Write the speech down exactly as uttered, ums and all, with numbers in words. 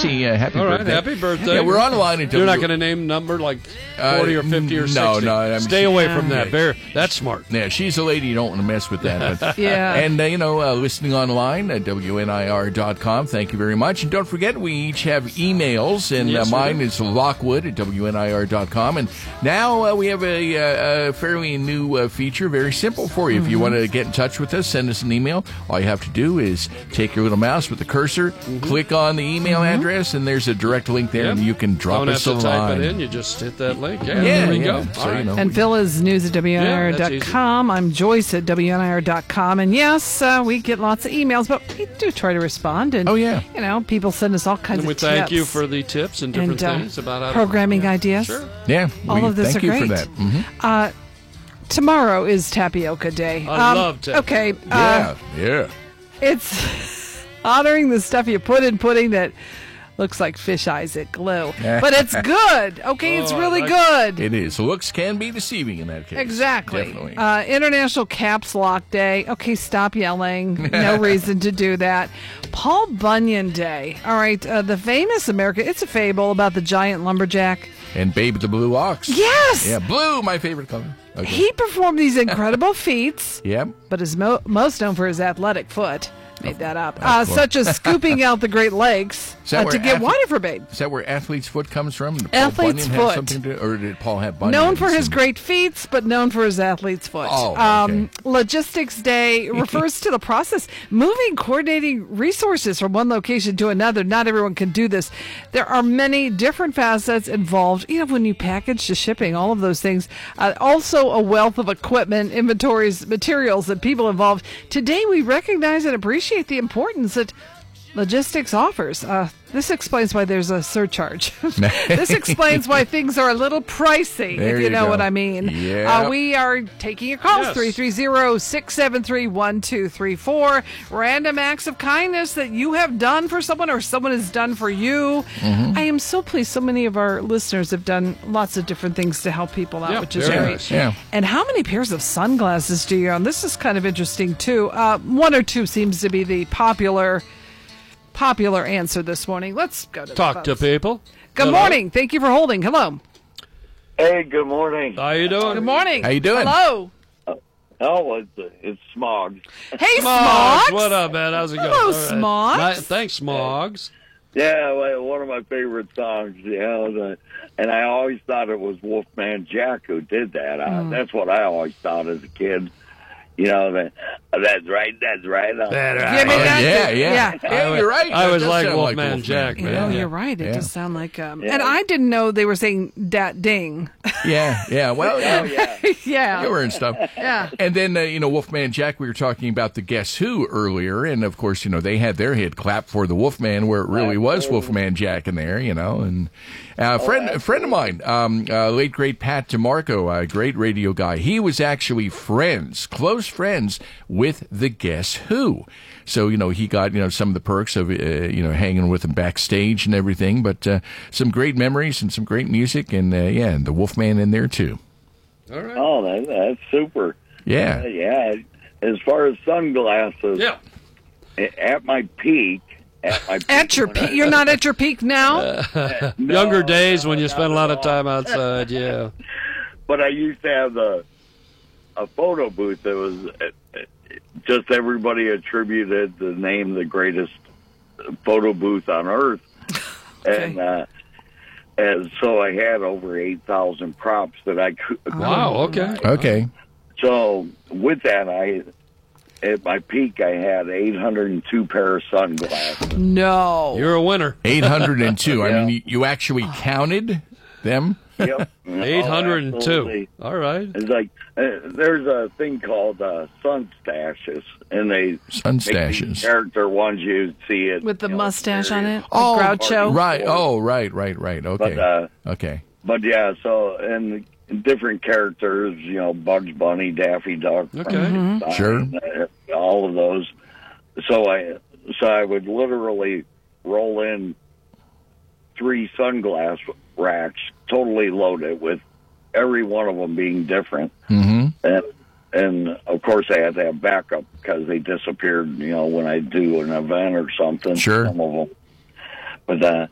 Nancy, uh, happy All right, birthday. happy birthday. Yeah, we're online at You're not going to name number like forty Uh, or fifty or no, sixty. no, I mean, Stay she- away from that. Yeah. Bear, that's smart. Yeah, she's a lady. You don't want to mess with that. But, Yeah. And, uh, you know, uh, listening online at W N I R dot com. Thank you very much. And don't forget, we each have emails, and Yes, uh, we mine do. is Lockwood at W N I R dot com. And now uh, we have a, uh, a fairly new uh, feature, very simple for you. If you want to get in touch with us, send us an email. All you have to do is take your little mouse with the cursor, click on the email address, and there's a direct link there, Yep. and you can drop Don't us have a to type line. it in. You just hit that link. Yeah, Yeah, there we yeah. go. So, All right. you know, And Phil is news at W N I R Yeah, dot that's com. I'm Joyce at W N I R dot com. And yes, uh, we get lots of emails, but we do try to respond. And, Oh, yeah. you know, people send us all kinds And we of thank tips. you for the tips and different and, uh, things about how to- programming yeah. ideas. Sure. yeah, All we of this thank are you for great. that. hmm Uh, tomorrow is Tapioca Day. I love tapioca. Okay. Uh, Yeah, yeah. It's honoring the stuff you put in pudding that looks like fish eyes at glue. But it's good. Okay, it's Oh, I really like- good. It is. Looks can be deceiving in that case. Exactly. Definitely. Uh, International Caps Lock Day. Okay, stop yelling. No reason to do that. Paul Bunyan Day. All right, uh, the famous American, it's a fable about the giant lumberjack. And Babe the Blue Ox. Yes! Yeah, blue, my favorite color. Okay. He performed these incredible feats, Yep. but is mo- most known for his athletic foot. Made that up. Of Uh, course. such as scooping out the Great Lakes Is that uh, where to get ath- water for Babe. Is that where athlete's foot comes from? Did Paul Athlete's Bunyan have foot. something to, or did Paul have Bunyan? Known for his Some- great feats, but known for his athlete's foot. Oh, okay. um, Logistics Day refers to the process moving, coordinating resources from one location to another. Not everyone can do this. There are many different facets involved. You know, when you package the shipping, all of those things. Uh, also, a wealth of equipment, inventories, materials, and people involved. Today, we recognize and appreciate the importance that logistics offers. Uh, this explains why there's a surcharge. This explains why things are a little pricey, There if you you know go. what I mean. Yeah. Uh, we are taking your calls, Yes. three three zero, six seven three, one two three four. Random acts of kindness that you have done for someone or someone has done for you. Mm-hmm. I am so pleased so many of our listeners have done lots of different things to help people out, Yeah, which is very great. nice. Yeah. And how many pairs of sunglasses do you own? This is kind of interesting, too. Uh, one or two seems to be the popular popular answer this morning. Let's go to the Talk to phones. people. Good Hello. morning. Thank you for holding. Hello. Hey, good morning. How you doing? Good morning. How you doing? Hello. Oh, it's, it's Smogs. Hey, Smogs. Smogs. What up, man? How's it going? Hello, All right. Smogs. Ni- Thanks, Smogs. Yeah, well, one of my favorite songs, you know, the, and I always thought it was Wolfman Jack who did that. Uh, That's what I always thought as a kid. You know, that, that's right, that's right. Uh, Give me Oh, that. yeah, yeah. Yeah. Yeah, you're right. I That was does like sound Wolfman Wolfman. Jack, You man. know, Yeah. you're right. It Yeah. does sound like um. Yeah. And I didn't know they were saying dat ding. Yeah, yeah. Well, Oh, yeah. yeah. Yeah. You were and stuff. Yeah. And then, uh, you know, Wolfman Jack, we were talking about the Guess Who earlier. And, of course, you know, they had their hit clap for the Wolfman where it really was Wolfman Jack in there, you know. And uh, a friend, a friend of mine, um, uh, late, great Pat DeMarco, a great radio guy, he was actually friends, close friends with the Guess Who. So, you know, he got, you know, some of the perks of, uh, you know, hanging with them backstage and everything. But uh, some great memories and some great music. And, uh, yeah, and the Wolfman in there, too. All right. Oh, that, that's super. Yeah. Uh, yeah. As far as sunglasses, Yeah. at my peak, at my peak, At your when I- peak, you're not at your peak now. Younger No, days when no, you spend a not lot at of all. time outside, yeah. But I used to have the a photo booth that was uh, just everybody attributed the name the greatest photo booth on earth, and uh, and so I had over eight thousand props that I could. Wow, okay. Okay. So with that, I at my peak I had eight hundred and two pair of sunglasses. No. You're a winner. eight hundred two. I Yeah. mean, you, you actually counted them? Yep, eight hundred two. absolutely. All right. It's like uh, there's a thing called uh, sun stashes, and they Sun make these stashes. character ones you see it With the you know, mustache on serious. it? Oh, Groucho? right. Oh, right, right, right. Okay. But uh, Okay. but yeah, so and different characters, you know, Bugs Bunny, Daffy Duck, Okay. Frankenstein, Sure. uh, all of those. So I so I would literally roll in three sunglass racks, totally loaded with every one of them being different. Mm-hmm. And, and of course, I had to have backup because they disappeared, you know, when I do an event or something. Sure. Some of them. But uh,